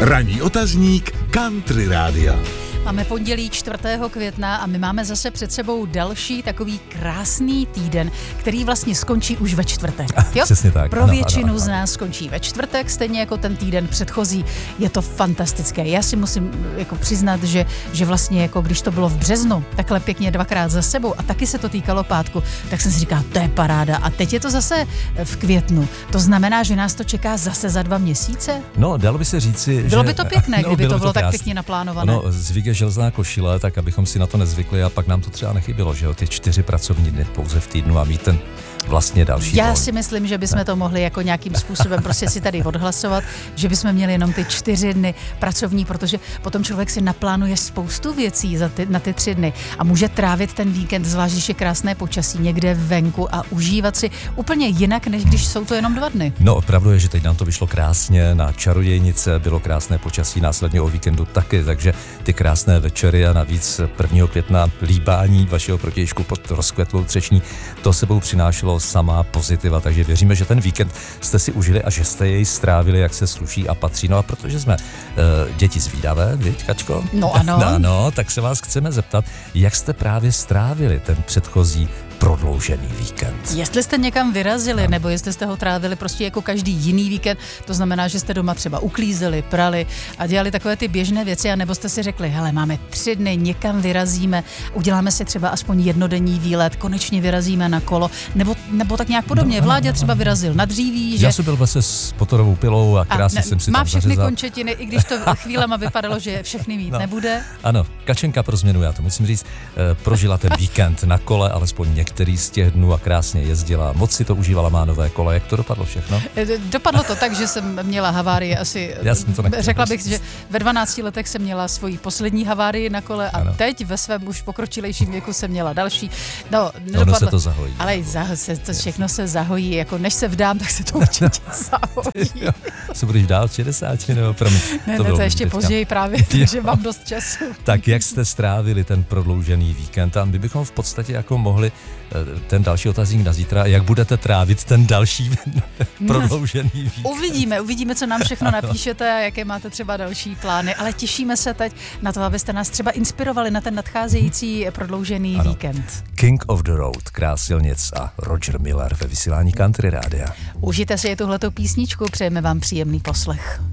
Ranní otazník Country Rádia. Máme pondělí 4. května a my máme zase před sebou další takový krásný týden, který vlastně skončí už ve čtvrtek. Jo? Přesně tak. Pro většinu z nás skončí ve čtvrtek, stejně jako ten týden předchozí. Je to fantastické. Já si musím jako přiznat, že vlastně jako když to bylo v březnu, takhle pěkně dvakrát za sebou a taky se to týkalo pátku, tak jsem si říkal, to je paráda. A teď je to zase v květnu. To znamená, že nás to čeká zase za 2 měsíce? No, dalo by se říci, bylo že... by to pěkné, kdyby to bylo tak krásný. pěkně naplánované. No, zvyk je železná košile, tak abychom si na to nezvykli a pak nám to třeba nechybělo, že jo, ty 4 pracovní dny pouze v týdnu a mít ten vlastně další Já volný. si myslím, že bychom to mohli jako nějakým způsobem prostě si tady odhlasovat, že bychom měli jenom ty 4 dny pracovní, protože potom člověk si naplánuje spoustu věcí na ty 3 dny a může trávit ten víkend, zvlášť když je krásné počasí někde venku a užívat si úplně jinak, než když jsou to jenom 2 dny. No, opravdu je, že teď nám to vyšlo krásně, na Čarodějnice bylo krásné počasí, následně o víkendu taky, takže ty krásné večery a navíc 1. května líbání vašeho protějšku pod rozkvetlou třešní, to sebou přinášelo samá pozitiva, takže věříme, že ten víkend jste si užili a že jste jej strávili, jak se sluší a patří. No a protože jsme děti zvídavé, viď, Kačko? No ano. No, tak se vás chceme zeptat, jak jste právě strávili ten předchozí prodloužený víkend. Jestli jste někam vyrazili, nebo jestli jste ho trávili prostě jako každý jiný víkend, to znamená, že jste doma třeba uklízeli, prali a dělali takové ty běžné věci, anebo jste si řekli, hele, máme 3 dny, někam vyrazíme, uděláme si třeba aspoň jednodenní výlet, konečně vyrazíme na kolo, nebo tak nějak podobně. Vláďa třeba vyrazil na dříví, že... Já jsem byl vlastně s motorovou pilou a krásně jsem si má tam všechny zařezal. končetiny, i když to chvílema vypadalo, že všechny mít nebude. Ano, Kačenka pro změnu, já to musím říct, prožila ten víkend na kole, alespoň některý z těch dnů a krásně jezdila. Moc si to užívala, má nové kole. Jak to dopadlo všechno? Dopadlo to tak, že jsem měla havárii asi, řekla bych, že ve 12 letech jsem měla svoji poslední havárii na kole a teď ve svém už pokročilejším věku jsem měla další. No, ono se to zahojí. Ale to všechno se zahojí, jako než se vdám, tak se to určitě zahojí. Se budeš dát 60, nebo promiň. Ne, to ještě později právě, takže mám dost času. Tak jak jste strávili ten prodloužený víkend? A my bychom v podstatě jako mohli ten další otazník na zítra, jak budete trávit ten další prodloužený víkend. Uvidíme, co nám všechno napíšete a jaké máte třeba další plány, ale těšíme se teď na to, abyste nás třeba inspirovali na ten nadcházející prodloužený víkend. King of the Road, Král silnic a Roger Miller ve vysílání Country Rádia. Užijte si tuhletou písničku, přejeme vám příjemný poslech.